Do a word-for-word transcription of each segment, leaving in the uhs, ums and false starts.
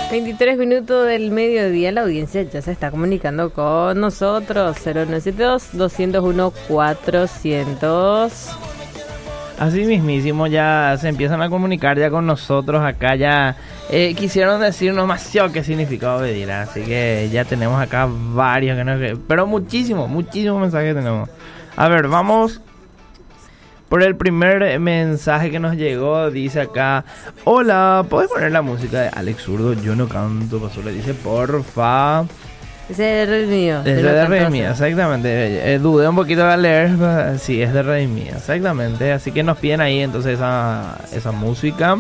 veintitrés minutos del mediodía, la audiencia ya se está comunicando con nosotros. cero nueve siete dos, dos cero uno, cuatrocientos. Así mismísimo, ya se empiezan a comunicar ya con nosotros acá, ya eh, quisieron decirnos demasiado qué significa obedir, así que ya tenemos acá varios, que nos, pero muchísimos, muchísimos mensajes tenemos. A ver, vamos por el primer mensaje que nos llegó, dice acá: hola, ¿puedes poner la música de Alex Zurdo? Yo no canto, pasó, le dice, porfa. Ese es de Red mío. Es de Red mía, exactamente. Eh, dudé un poquito de leer, pero sí, es de Red mía, exactamente. Así que nos piden ahí entonces esa, esa música.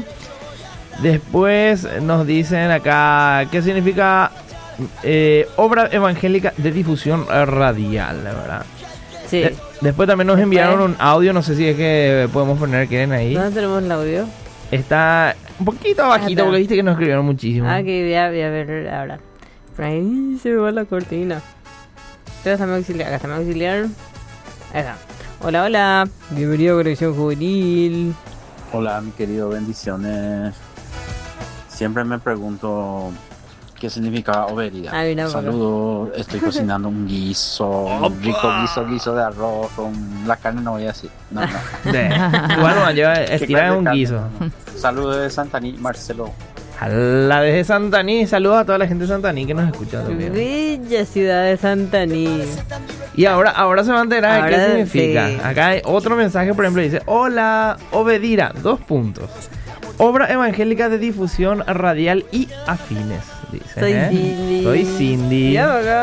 Después nos dicen acá qué significa eh, obra evangélica de difusión radial, la verdad. Sí. De- después también nos enviaron un audio, no sé si es que podemos poner, ¿quieren ahí? ¿Dónde tenemos el audio? Está un poquito abajito, porque viste que nos escribieron muchísimo. Ah, que voy a, voy a ver ahora. Por ahí se me va la cortina. Acá está mi auxiliar. Acá está mi auxiliar. Ahí está. Hola, hola. Bienvenido a Conexión Juvenil. Hola, mi querido, bendiciones. Siempre me pregunto qué significa oberidad. Ah, mira, Saludos, estoy cocinando un guiso, un rico guiso, guiso de arroz con la carne, no voy a decir. No, no. De, igual nos lleva a estirar un guiso. Saludos de Santaní, Marcelo. A la vez de Santaní, saludos a toda la gente de Santaní que nos escucha también. Bella ciudad de Santaní. Y ahora, ahora se va a enterar de qué Ahora significa. sí. Acá hay otro mensaje, por ejemplo, dice: hola, obedira, dos puntos. Obra evangélica de difusión radial y afines. Dice, Soy ¿eh? Cindy. Soy Cindy. Ya, acá.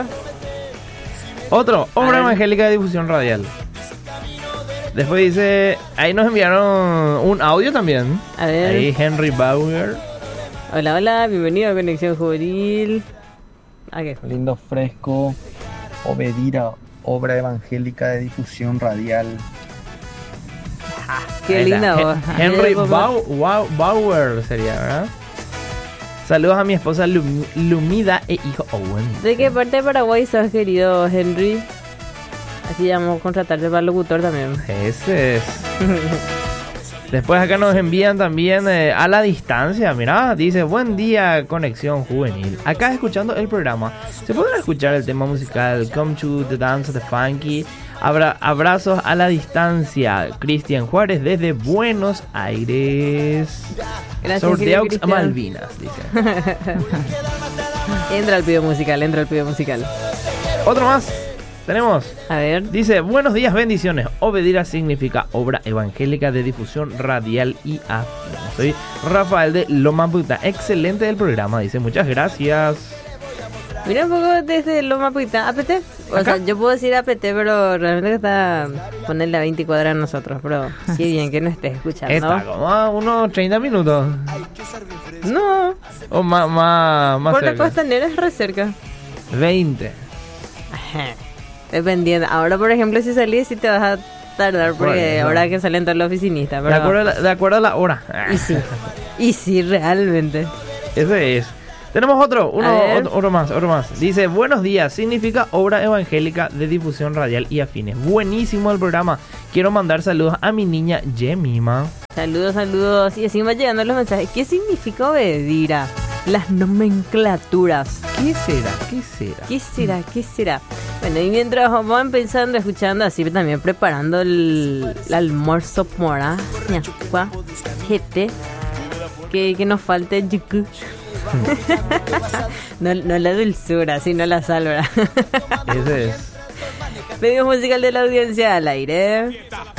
Otro, obra A ver. evangélica de difusión radial. Después dice, ahí nos enviaron un audio también. A ver. Ahí Henry Bauer. Hola, hola. Bienvenido a Conexión Juvenil. ¿A qué? Lindo fresco, obedira, obra evangélica de difusión radial. Qué Ahí linda está. voz. Hen- Henry Mira, Bau- Bau- Bauer sería, ¿verdad? Saludos a mi esposa Lum- Lumida e hijo Owen. ¿De qué parte de Paraguay sos, querido Henry? Así vamos a contratarte para locutor también. Ese es. Después acá nos envían también eh, a la distancia, mirá, dice: buen día, Conexión Juvenil. Acá escuchando el programa, ¿se podrá escuchar el tema musical Come to the Dance of the Funky? Abra- abrazos a la distancia. Cristian Juárez desde Buenos Aires. Gracias, Sorteaux querido a Cristian. Malvinas, dice. Entra el pibe musical, entra el pibe musical. Otro más. Tenemos. A ver. Dice: buenos días, bendiciones. Obedira significa obra evangélica de difusión radial y afín. Soy Rafael de Loma Puta. Excelente el programa, dice. Muchas gracias. Mira un poco desde Loma Puita. ¿A P T? O ¿Acá? sea, yo puedo decir A P T, pero realmente está ponerle a veinte cuadras a nosotros. Pero sí, bien que no estés escuchando. Está como a unos treinta minutos. No, O más, más, más por la cerca. costanera es re cerca. veinte. Ajá. Dependiendo. Ahora, por ejemplo, si salís, sí te vas a tardar porque Bueno, ahora no. que salen todos los oficinistas. De Pero... acuerdo, a la, de acuerdo a la hora. Y sí. Y sí, realmente. Ese es. Tenemos otro, uno, A ver. otro, otro más, otro más. Dice: buenos días, significa obra evangélica de difusión radial y afines. Buenísimo el programa. Quiero mandar saludos a mi niña Jemima. Saludos, saludos. Y así va llegando los mensajes. ¿Qué significa obedira? Las nomenclaturas. ¿Qué será? ¿Qué será? ¿Qué será? ¿Qué será? Bueno, y mientras vamos pensando, escuchando, así también preparando el, el almuerzo mora, ñacua, jete, que, que nos falte yucu. no, no la dulzura, sino la salvia. Ese es. Pedido musical de la audiencia al aire.